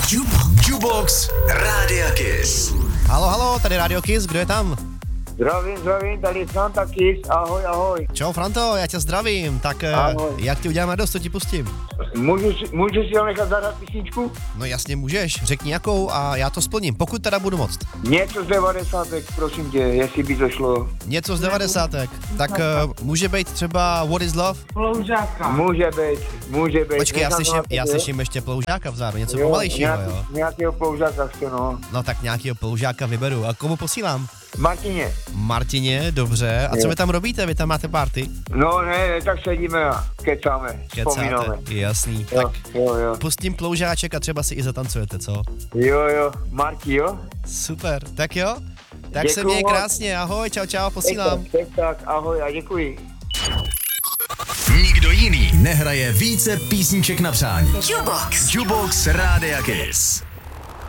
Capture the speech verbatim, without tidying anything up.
Jukebox Rádia Kiss. Halo, halo, tady Radio Kiss, kdo je tam? Zdravím, zdravím, tady Franta Kiss, ahoj, ahoj. Čau Franto, já tě zdravím, tak Ahoj. jak ti uděláme dost, co ti pustím? Můžu, si- můžu si ho nechat zahrát písničku? No jasně můžeš, řekni jakou a já to splním, pokud teda budu moct. Něco z devadesátek, prosím tě, jestli by to šlo. Něco z devadesátek, tak uh, může být třeba What is Love? Může být, může být. Počkej, já Nechám slyším, to na já tebe. slyším ještě ploužáka vzadu, něco Jo, pomalejšího, nějaký, jo? Nějakého ploužáka chce, no. No tak nějakýho ploužáka vyberu, a komu posílám? Martině. Martině, dobře, a co Jo. vy tam robíte, vy tam máte party? No ne, ne, tak sedíme a kecáme, vzpomínáme. Kecáte, jasný, Jo, tak jo, jo. pustím ploužáček a třeba si i zatancujete, co? Jo, jo, Marti, jo? Super, tak jo? Tak se Děkuju měj moc. krásně, ahoj, čau, čau, posílám. Tak, tak, ahoj a děkuji. Nikdo jiný nehraje více písniček na přání. Jukebox. Jukebox Rádia Kiss.